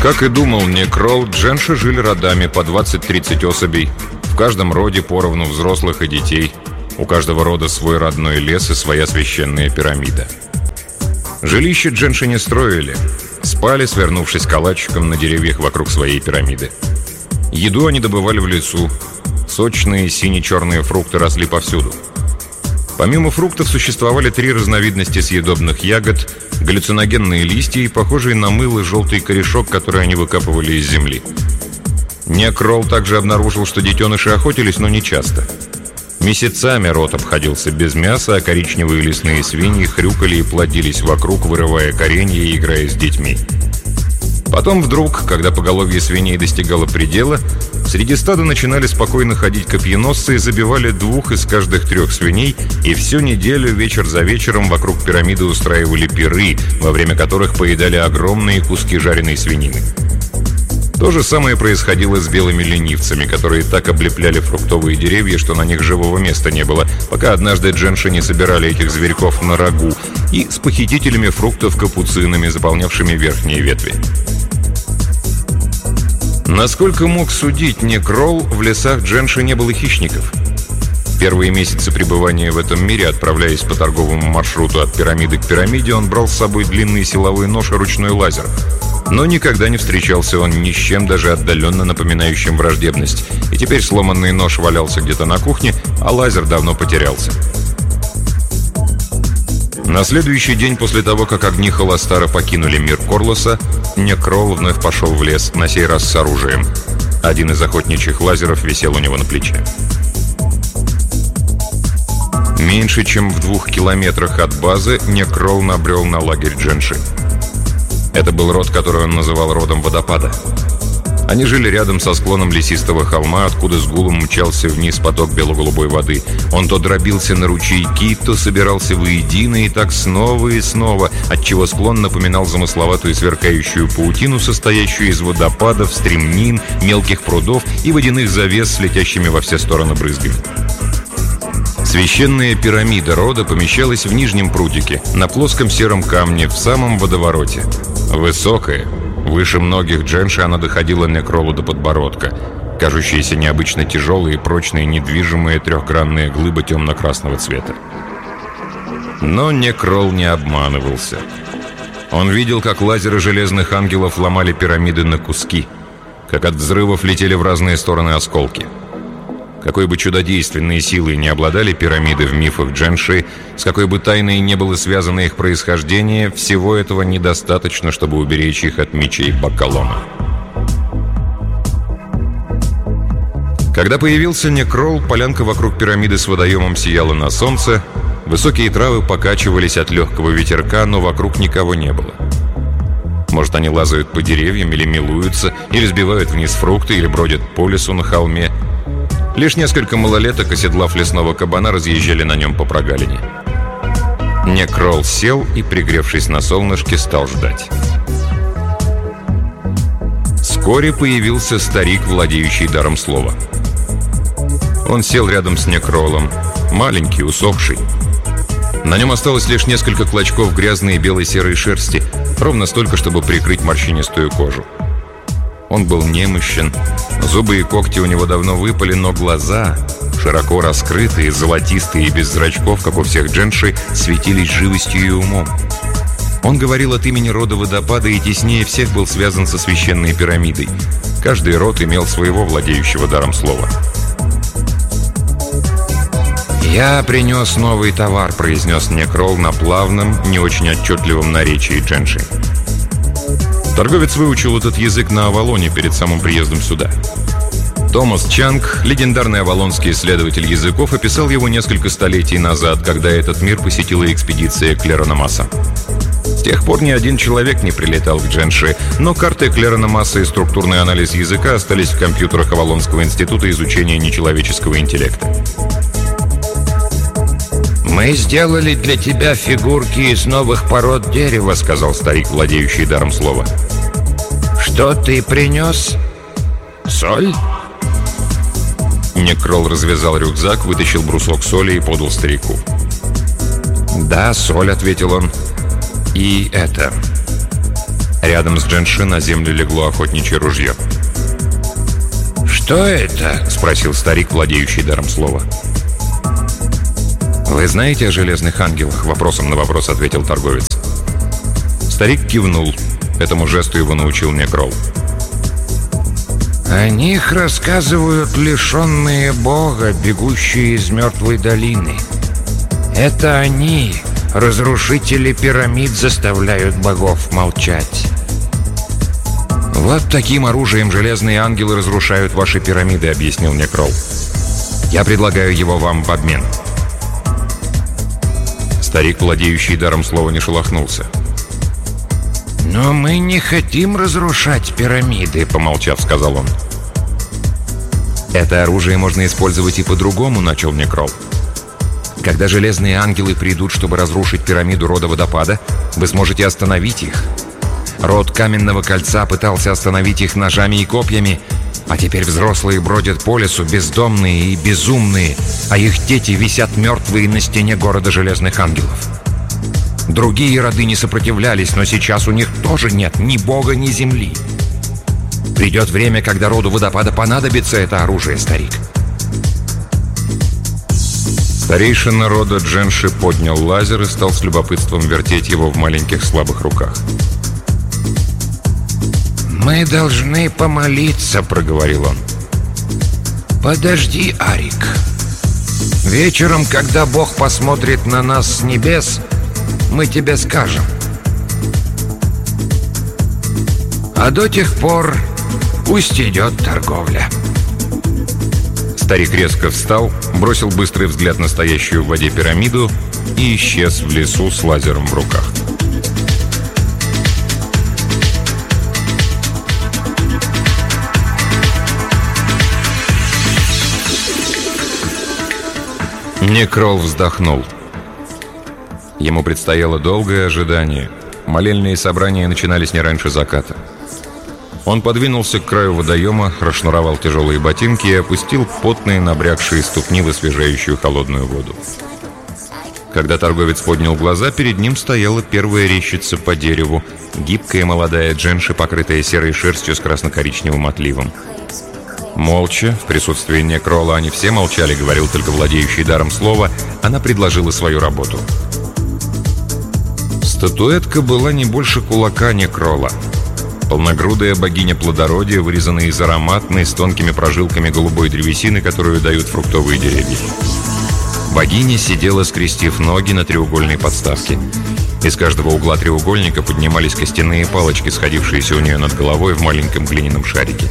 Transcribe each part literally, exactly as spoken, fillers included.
Как и думал Некрол, дженши жили родами по двадцать-тридцать особей, в каждом роде поровну взрослых и детей. У каждого рода свой родной лес и своя священная пирамида. Жилище дженши не строили, спали, свернувшись калачиком на деревьях вокруг своей пирамиды. Еду они добывали в лесу. Сочные сине-черные фрукты росли повсюду. Помимо фруктов существовали три разновидности съедобных ягод, галлюциногенные листья и похожие на мыло желтый корешок, который они выкапывали из земли. Некрол также обнаружил, что детеныши охотились, но не часто. Месяцами род обходился без мяса, а коричневые лесные свиньи хрюкали и плодились вокруг, вырывая коренья и играя с детьми. Потом вдруг, когда поголовье свиней достигало предела, среди стада начинали спокойно ходить копьеносцы и забивали двух из каждых трех свиней, и всю неделю вечер за вечером вокруг пирамиды устраивали пиры, во время которых поедали огромные куски жареной свинины. То же самое происходило с белыми ленивцами, которые так облепляли фруктовые деревья, что на них живого места не было, пока однажды дженши не собирали этих зверьков на рагу, и с похитителями фруктов капуцинами, заполнявшими верхние ветви. Насколько мог судить Некрол, в лесах дженши не было хищников. Первые месяцы пребывания в этом мире, отправляясь по торговому маршруту от пирамиды к пирамиде, он брал с собой длинный силовой нож и ручной лазер. Но никогда не встречался он ни с чем даже отдаленно напоминающим враждебность. И теперь сломанный нож валялся где-то на кухне, а лазер давно потерялся. На следующий день после того, как огни Холостара покинули мир Корлоса, Некрол вновь пошел в лес, на сей раз с оружием. Один из охотничьих лазеров висел у него на плече. Меньше чем в двух километрах от базы Некрол набрел на лагерь дженши. Это был род, который он называл родом водопада. Они жили рядом со склоном лесистого холма, откуда с гулом мчался вниз поток бело-голубой воды. Он то дробился на ручейки, то собирался воедино, и так снова и снова, отчего склон напоминал замысловатую сверкающую паутину, состоящую из водопадов, стремнин, мелких прудов и водяных завес с летящими во все стороны брызгами. Священная пирамида рода помещалась в нижнем прудике, на плоском сером камне, в самом водовороте. Высокая, выше многих дженши, она доходила Некролу до подбородка, кажущаяся необычно тяжелой и прочной недвижимая трехгранная глыба темно-красного цвета. Но Некрол не обманывался. Он видел, как лазеры железных ангелов ломали пирамиды на куски, как от взрывов летели в разные стороны осколки. Какой бы чудодейственной силой не обладали пирамиды в мифах дженши, с какой бы тайной не было связано их происхождение, всего этого недостаточно, чтобы уберечь их от мечей Бакалона. Когда появился Некрол, полянка вокруг пирамиды с водоемом сияла на солнце, высокие травы покачивались от легкого ветерка, но вокруг никого не было. Может, они лазают по деревьям или милуются, или сбивают вниз фрукты, или бродят по лесу на холме. Лишь несколько малолеток, оседлав лесного кабана, разъезжали на нем по прогалине. Некрол сел и, пригревшись на солнышке, стал ждать. Вскоре появился старик, владеющий даром слова. Он сел рядом с Некролом, маленький, усохший. На нем осталось лишь несколько клочков грязной белой серой шерсти, ровно столько, чтобы прикрыть морщинистую кожу. Он был немощен, зубы и когти у него давно выпали, но глаза, широко раскрытые, золотистые и без зрачков, как у всех дженши, светились живостью и умом. Он говорил от имени рода водопада и теснее всех был связан со священной пирамидой. Каждый род имел своего владеющего даром слова. «Я принес новый товар», — произнес Некрол на плавном, не очень отчетливом наречии дженши. Торговец выучил этот язык на Авалоне перед самым приездом сюда. Томас Чанг, легендарный авалонский исследователь языков, описал его несколько столетий назад, когда этот мир посетила экспедиция Клераномаса. С тех пор ни один человек не прилетал к дженши, но карты Клераномаса и структурный анализ языка остались в компьютерах Авалонского института изучения нечеловеческого интеллекта. «Мы сделали для тебя фигурки из новых пород дерева», — сказал старик, владеющий даром слова. «Что ты принес? Соль?» Некрол развязал рюкзак, вытащил брусок соли и подал старику. «Да, соль», — ответил он. «И это... Рядом с Дженши на землю легло охотничье ружье. «Что это?» — спросил старик, владеющий даром слова. «Вы знаете о железных ангелах?» — вопросом на вопрос ответил торговец. Старик кивнул. Этому жесту его научил Некрол. «О них рассказывают лишенные Бога, бегущие из мертвой долины. Это они, разрушители пирамид, заставляют богов молчать». «Вот таким оружием железные ангелы разрушают ваши пирамиды», — объяснил Некрол. «Я предлагаю его вам в обмен». Старик, владеющий даром слова, не шелохнулся. «Но мы не хотим разрушать пирамиды», — помолчав, сказал он. «Это оружие можно использовать и по-другому», — начал Некрол. «Когда железные ангелы придут, чтобы разрушить пирамиду рода водопада, вы сможете остановить их. Род Каменного Кольца пытался остановить их ножами и копьями, а теперь взрослые бродят по лесу, бездомные и безумные, а их дети висят мертвые на стене города Железных Ангелов. Другие роды не сопротивлялись, но сейчас у них тоже нет ни бога, ни земли. Придет время, когда роду водопада понадобится это оружие, старик». Старейшина рода Дженши поднял лазер и стал с любопытством вертеть его в маленьких слабых руках. «Мы должны помолиться», — проговорил он. «Подожди, Арик. Вечером, когда Бог посмотрит на нас с небес, мы тебе скажем. А до тех пор пусть идет торговля». Старик резко встал, бросил быстрый взгляд на стоящую в воде пирамиду и исчез в лесу с лазером в руках. Некрол вздохнул. Ему предстояло долгое ожидание. Молельные собрания начинались не раньше заката. Он подвинулся к краю водоема, расшнуровал тяжелые ботинки и опустил потные, набрякшие ступни в освежающую холодную воду. Когда торговец поднял глаза, перед ним стояла первая резчица по дереву, гибкая молодая Дженши, покрытая серой шерстью с красно-коричневым отливом. Молча, в присутствии Некрола они все молчали, говорил только владеющий даром слова, она предложила свою работу. Статуэтка была не больше кулака Некрола. Полногрудая богиня плодородия, вырезанная из ароматной, с тонкими прожилками голубой древесины, которую дают фруктовые деревья. Богиня сидела, скрестив ноги на треугольной подставке. Из каждого угла треугольника поднимались костяные палочки, сходившиеся у нее над головой в маленьком глиняном шарике.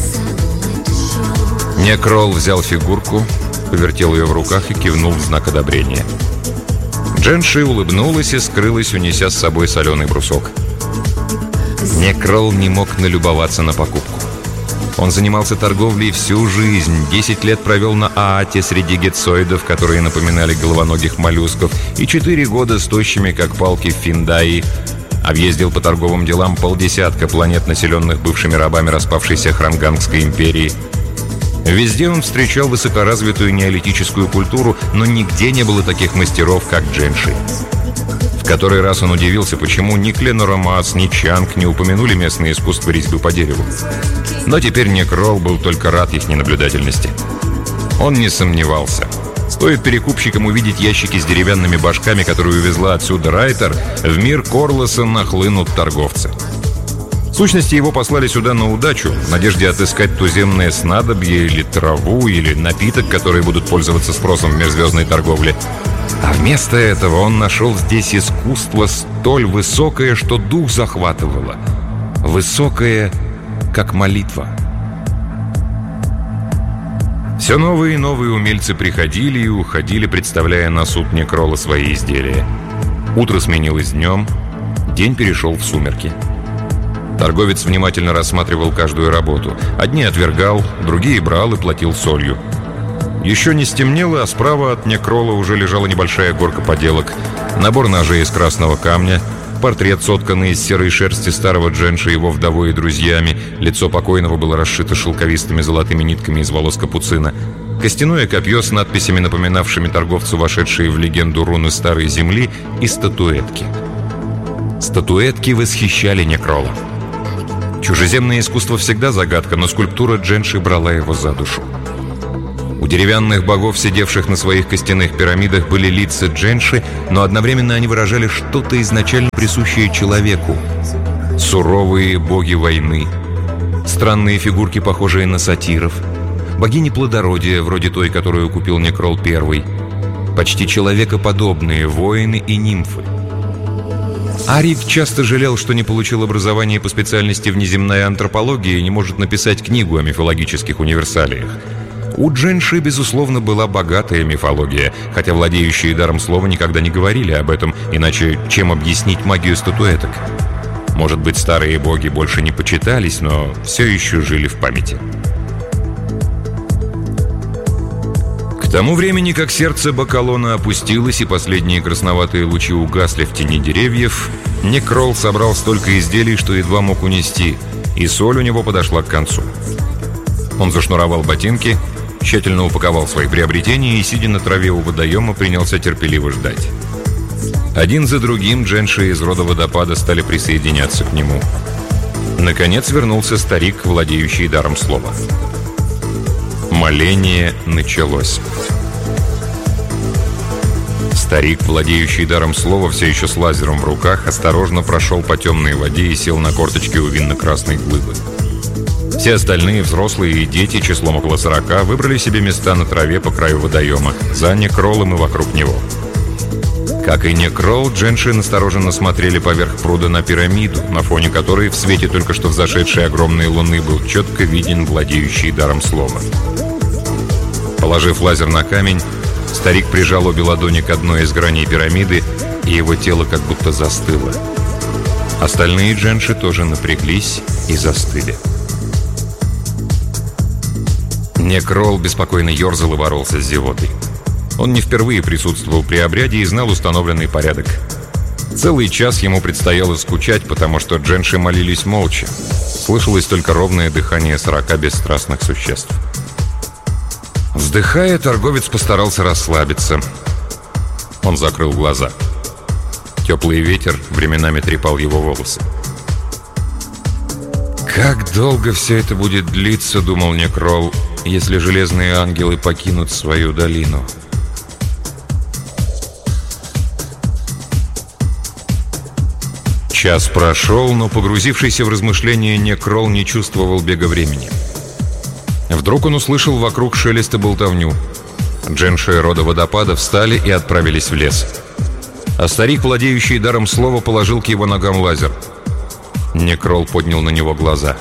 Некрол взял фигурку, повертел ее в руках и кивнул в знак одобрения. Дженши улыбнулась и скрылась, унеся с собой соленый брусок. Некрол не мог налюбоваться на покупку. Он занимался торговлей всю жизнь, десять лет провел на Аате среди гетсоидов, которые напоминали головоногих моллюсков, и четыре года с тощими, как палки, в Финдаи. Объездил по торговым делам полдесятка планет, населенных бывшими рабами распавшейся Хрангангской империи. Везде он встречал высокоразвитую неолитическую культуру, но нигде не было таких мастеров, как Дженши. В который раз он удивился, почему ни Кленорамас, ни Чанг не упомянули местное искусство резьбы по дереву. Но теперь Некрол был только рад их ненаблюдательности. Он не сомневался. Стоит перекупщикам увидеть ящики с деревянными башками, которые увезла отсюда Райтер, в мир Корлоса нахлынут торговцы. В сущности, его послали сюда на удачу, в надежде отыскать туземное снадобье или траву, или напиток, которые будут пользоваться спросом в межзвездной торговле. А вместо этого он нашел здесь искусство столь высокое, что дух захватывало. Высокое, как молитва. Все новые и новые умельцы приходили и уходили, представляя на суд Некрола свои изделия. Утро сменилось днем, день перешел в сумерки. Торговец внимательно рассматривал каждую работу. Одни отвергал, другие брал и платил солью. Еще не стемнело, а справа от Некрола уже лежала небольшая горка поделок. Набор ножей из красного камня, портрет, сотканный из серой шерсти старого Дженши, его вдовой и друзьями. Лицо покойного было расшито шелковистыми золотыми нитками из волос капуцина. Костяное копье с надписями, напоминавшими торговцу вошедшие в легенду руны старой земли, и статуэтки. Статуэтки восхищали Некрола. Чужеземное искусство всегда загадка, но скульптура Дженши брала его за душу. У деревянных богов, сидевших на своих костяных пирамидах, были лица Дженши, но одновременно они выражали что-то изначально присущее человеку. Суровые боги войны, странные фигурки, похожие на сатиров, богини плодородия, вроде той, которую купил Некрол Первый, почти человекоподобные воины и нимфы. Арик часто жалел, что не получил образование по специальности внеземная антропология и не может написать книгу о мифологических универсалиях. У Дженши, безусловно, была богатая мифология, хотя владеющие даром слова никогда не говорили об этом, иначе чем объяснить магию статуэток? Может быть, старые боги больше не почитались, но все еще жили в памяти. К тому времени, как сердце Бакалона опустилось и последние красноватые лучи угасли в тени деревьев, Некрол собрал столько изделий, что едва мог унести, и соль у него подошла к концу. Он зашнуровал ботинки, тщательно упаковал свои приобретения и, сидя на траве у водоема, принялся терпеливо ждать. Один за другим Дженши из рода водопада стали присоединяться к нему. Наконец вернулся старик, владеющий даром слова. Моление началось. Старик, владеющий даром слова, все еще с лазером в руках, осторожно прошел по темной воде и сел на корточки у винно-красной глыбы. Все остальные, взрослые и дети, числом около сорока, выбрали себе места на траве по краю водоема, за Некролом и вокруг него. Как и Некрол, Дженши настороженно смотрели поверх пруда на пирамиду, на фоне которой в свете только что взошедшей огромной луны был четко виден владеющий даром слова. Положив лазер на камень, старик прижал обе ладони к одной из граней пирамиды, и его тело как будто застыло. Остальные Дженши тоже напряглись и застыли. Некрол беспокойно ерзал и боролся с зевотой. Он не впервые присутствовал при обряде и знал установленный порядок. Целый час ему предстояло скучать, потому что Дженши молились молча. Слышалось только ровное дыхание сорока бесстрастных существ. Вздыхая, торговец постарался расслабиться. Он закрыл глаза. Теплый ветер временами трепал его волосы. «Как долго все это будет длиться, — думал Некрол, — если железные ангелы покинут свою долину?» Час прошел, но, погрузившийся в размышления, Некрол не чувствовал бега времени. Вдруг он услышал вокруг шелест и болтовню. Дженши рода водопада встали и отправились в лес. А старик, владеющий даром слова, положил к его ногам лазер. Некрол поднял на него глаза.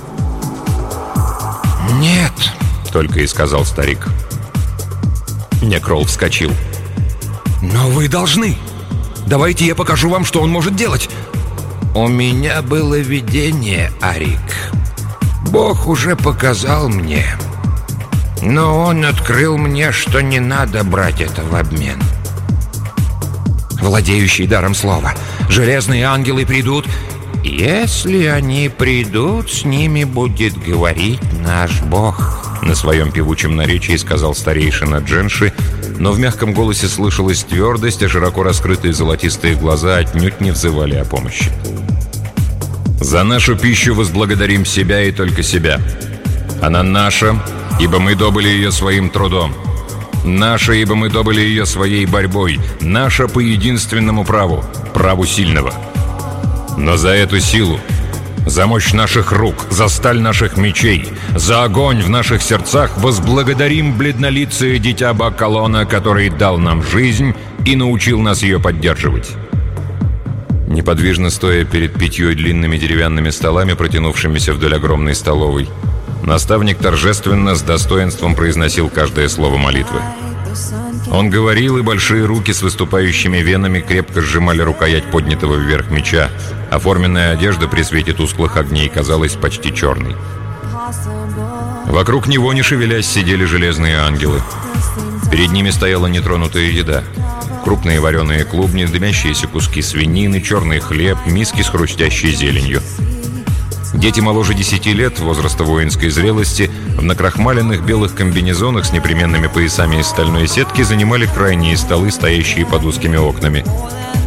«Нет», — только и сказал старик. Некрол вскочил. «Но вы должны! Давайте я покажу вам, что он может делать!» «У меня было видение, Арик. Бог уже показал мне. Но он открыл мне, что не надо брать это в обмен. Владеющий даром слова. Железные ангелы придут. Если они придут, с ними будет говорить наш Бог», — на своем певучем наречии сказал старейшина Дженши, но в мягком голосе слышалась твердость, а широко раскрытые золотистые глаза отнюдь не взывали о помощи. «За нашу пищу возблагодарим себя и только себя. Она наша, ибо мы добыли ее своим трудом. Наша, ибо мы добыли ее своей борьбой. Наша по единственному праву, праву сильного. Но за эту силу, за мощь наших рук, за сталь наших мечей, за огонь в наших сердцах возблагодарим бледнолицее дитя Бакалона, который дал нам жизнь и научил нас ее поддерживать». Неподвижно стоя перед пятью длинными деревянными столами, протянувшимися вдоль огромной столовой, наставник торжественно с достоинством произносил каждое слово молитвы. Он говорил, и большие руки с выступающими венами крепко сжимали рукоять поднятого вверх меча, а форменная одежда при свете тусклых огней казалась почти черной. Вокруг него, не шевелясь, сидели железные ангелы. Перед ними стояла нетронутая еда. Крупные вареные клубни, дымящиеся куски свинины, черный хлеб, миски с хрустящей зеленью. Дети моложе десяти лет, возраста воинской зрелости, в накрахмаленных белых комбинезонах с непременными поясами из стальной сетки занимали крайние столы, стоящие под узкими окнами.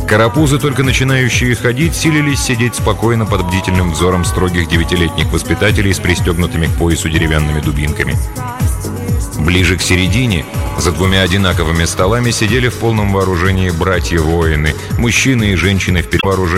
Карапузы, только начинающие ходить, силились сидеть спокойно под бдительным взором строгих девятилетних воспитателей с пристегнутыми к поясу деревянными дубинками. Ближе к середине, за двумя одинаковыми столами, сидели в полном вооружении братья-воины, мужчины и женщины в вооружении.